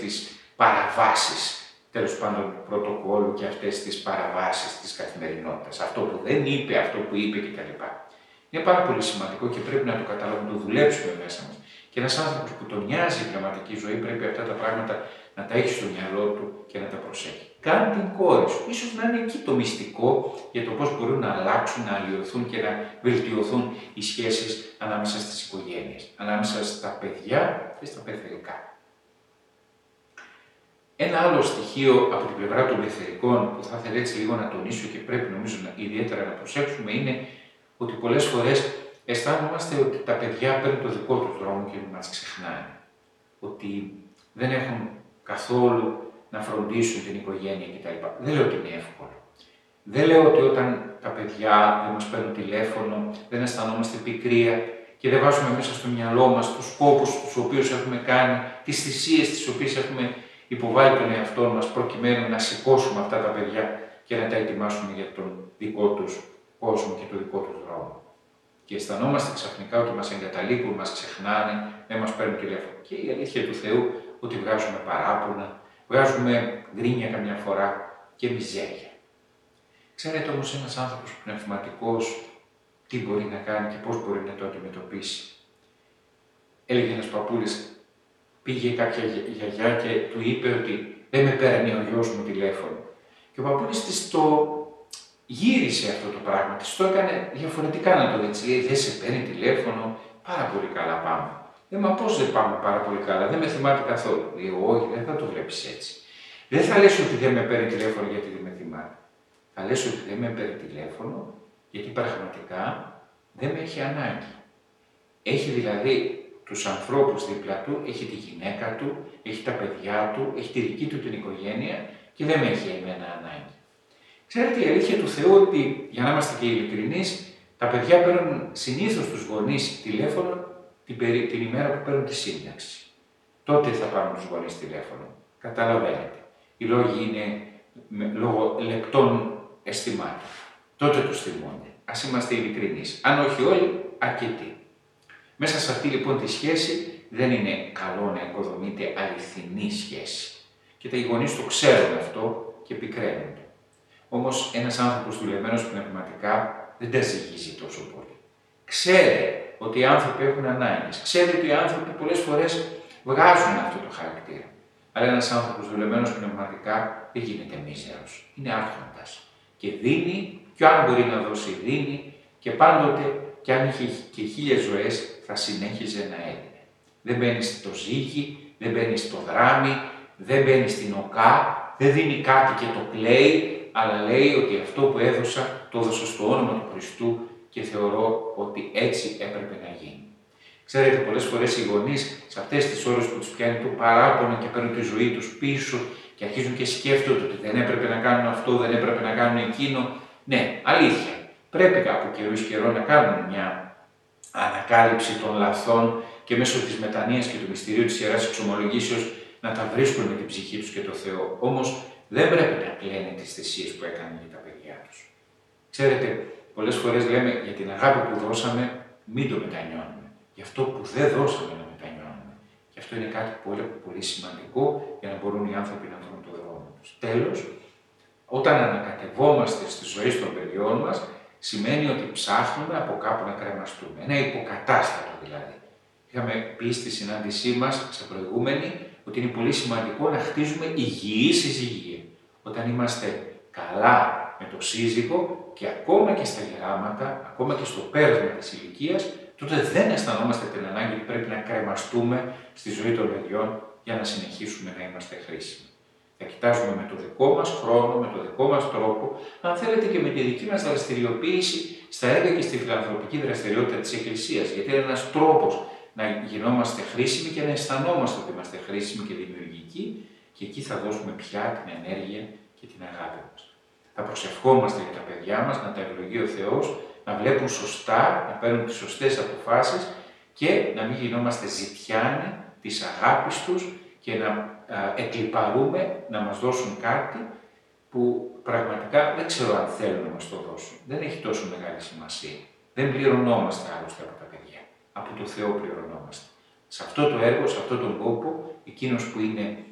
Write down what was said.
τις παραβάσεις, τέλος πάντων του πρωτοκόλλου και αυτές τις παραβάσεις της καθημερινότητας. Αυτό που δεν είπε, αυτό που είπε κτλ. Είναι πάρα πολύ σημαντικό και πρέπει να το καταλάβουμε, να το δουλέψουμε μέσα μας. Και ένας άνθρωπος που τον νοιάζει η πνευματική ζωή πρέπει αυτά τα πράγματα να τα έχει στο μυαλό του και να τα προσέχει. Κάνε την κόρη σου. Ίσως να είναι εκεί το μυστικό για το πώς μπορούν να αλλάξουν, να αλλοιωθούν και να βελτιωθούν οι σχέσεις ανάμεσα στις οικογένειες, ανάμεσα στα παιδιά και στα πεθερικά. Ένα άλλο στοιχείο από την πλευρά των πεθερικών που θα ήθελα έτσι λίγο να τονίσω και πρέπει νομίζω ιδιαίτερα να προσέξουμε είναι ότι πολλές φορές αισθάνομαστε ότι τα παιδιά παίρνουν το δικό τους δρόμο και μας ξεχνάνε. Ότι δεν έχουν καθόλου να φροντίσουν την οικογένεια κτλ. Δεν λέω ότι είναι εύκολο. Δεν λέω ότι όταν τα παιδιά δεν μας παίρνουν τηλέφωνο, δεν αισθανόμαστε πικρία και δεν βάζουμε μέσα στο μυαλό μας τους σκόπους τους οποίους έχουμε κάνει, τις θυσίες τις οποίες έχουμε υποβάλει τον εαυτό μας προκειμένου να σηκώσουμε αυτά τα παιδιά και να τα ετοιμάσουμε για τον δικό τους κόσμο και τον δικό τους δρόμο. Και αισθανόμαστε ξαφνικά ότι μας εγκαταλείπουν, μας ξεχνάνε, δεν μας παίρνουν τηλέφωνο. Και η αλήθεια του Θεού ότι βγάζουμε παράπονα, βγάζουμε γκρίνια καμιά φορά και μιζέρια. Ξέρετε όμως ένας άνθρωπος πνευματικός τι μπορεί να κάνει και πώς μπορεί να το αντιμετωπίσει. Έλεγε ένας παππούλης, πήγε κάποια γιαγιά και του είπε ότι δεν με παίρνει ο γιος μου τηλέφωνο. Και ο παππούλης της το γύρισε αυτό το πράγμα, της το έκανε διαφορετικά να το δει. Λέει, δεν σε παίρνει τηλέφωνο, πάρα πολύ καλά πάμε. Μα πώς δεν πάμε πάρα πολύ καλά, δεν με θυμάται καθόλου. Λέει, όχι, δεν θα το βλέπεις έτσι. Δεν θα λες ότι δεν με παίρνει τηλέφωνο γιατί δεν με θυμάται. Θα λες ότι δεν με παίρνει τηλέφωνο γιατί πραγματικά δεν με έχει ανάγκη. Έχει δηλαδή τους ανθρώπους δίπλα του, έχει τη γυναίκα του, έχει τα παιδιά του, έχει τη δική του την οικογένεια και δεν με έχει εμένα ανάγκη. Ξέρετε, η αλήθεια του Θεού ότι, για να είμαστε και ειλικρινείς, τα παιδιά παίρνουν συνήθως τους γονείς τηλέφωνο την ημέρα που παίρνουν τη σύνταξη. Τότε θα πάρουν τους γονείς τηλέφωνο. Καταλαβαίνετε. Οι λόγοι είναι λόγω λεπτών αισθημάτων. Τότε τους θυμώνται. Ας είμαστε ειλικρινείς. Αν όχι όλοι, αρκετοί. Μέσα σε αυτή λοιπόν τη σχέση δεν είναι καλό να οικοδομείται αληθινή σχέση. Και τα γονείς το ξέρουν αυτό και πικραίνονται. Όμως ένας άνθρωπος δουλεμένος πνευματικά δεν τα ζυγίζει τόσο πολύ. Ξέρει ότι οι άνθρωποι έχουν ανάγκες. Ξέρει ότι οι άνθρωποι πολλές φορές βγάζουν αυτό το χαρακτήρα. Αλλά ένας άνθρωπος δουλεμένος πνευματικά δεν γίνεται μίζερος. Είναι άρχοντας. Και δίνει, και αν μπορεί να δώσει, δίνει, και πάντοτε, και αν είχε και 1000 ζωές, θα συνέχιζε να έδινε. Δεν μπαίνει στο ζύγι, δεν μπαίνει στο δράμι, δεν μπαίνει στην οκά, δεν δίνει κάτι και το κλαίει, αλλά λέει ότι αυτό που έδωσα, το έδωσα στο όνομα του Χριστού και θεωρώ ότι έτσι έπρεπε να γίνει. Ξέρετε, πολλές φορές οι γονείς σε αυτές τις ώρες που τους πιάνει το παράπονο και παίρνουν τη ζωή τους πίσω και αρχίζουν και σκέφτονται ότι δεν έπρεπε να κάνουν αυτό, δεν έπρεπε να κάνουν εκείνο. Ναι, αλήθεια. Πρέπει από καιρού καιρό να κάνουν μια ανακάλυψη των λαθών και μέσω της μετανοίας και του μυστηρίου της Ιεράς Εξομολογήσεως να τα βρίσκουν με την ψυχή τους και το Θεό. Όμως δεν πρέπει να κλαίνε τις θυσίες που έκαναν για τα παιδιά τους. Ξέρετε, πολλές φορές λέμε για την αγάπη που δώσαμε, μην το μετανιώνουμε. Για αυτό που δεν δώσαμε να μετανιώνουμε. Και αυτό είναι κάτι πολύ, πολύ σημαντικό για να μπορούν οι άνθρωποι να βρουν το δρόμο τους. Τέλος, όταν ανακατευόμαστε στις ζωές των παιδιών μας, σημαίνει ότι ψάχνουμε από κάπου να κρεμαστούμε. Ένα υποκατάστατο δηλαδή. Είχαμε πει στη συνάντησή μας, σε προηγούμενη, ότι είναι πολύ σημαντικό να χτίζουμε υγιή συζυγία. Όταν είμαστε καλά με το σύζυγο και ακόμα και στα γεράματα, ακόμα και στο πέρασμα της ηλικίας, τότε δεν αισθανόμαστε την ανάγκη ότι πρέπει να κρεμαστούμε στη ζωή των παιδιών για να συνεχίσουμε να είμαστε χρήσιμοι. Θα κοιτάζουμε με το δικό μας χρόνο, με το δικό μας τρόπο, αν θέλετε και με τη δική μας δραστηριοποίηση στα έργα και στη φιλανθρωπική δραστηριότητα της Εκκλησίας. Γιατί είναι ένας τρόπος να γινόμαστε χρήσιμοι και να αισθανόμαστε ότι είμαστε χρήσιμοι και δημιουργικοί, και εκεί θα δώσουμε πια την ενέργεια και την αγάπη μας. Θα προσευχόμαστε για τα παιδιά μας, να τα ευλογεί ο Θεός, να βλέπουν σωστά, να παίρνουν τις σωστές αποφάσεις και να μην γινόμαστε ζητιάνοι της αγάπης τους και να εκλιπαρούμε να μας δώσουν κάτι που πραγματικά δεν ξέρω αν θέλουν να μας το δώσουν. Δεν έχει τόσο μεγάλη σημασία. Δεν πληρωνόμαστε άλλωστε από τα παιδιά. Από το Θεό πληρωνόμαστε. Σε αυτό το έργο, σε αυτόν τον κόπο, εκείνος που είναι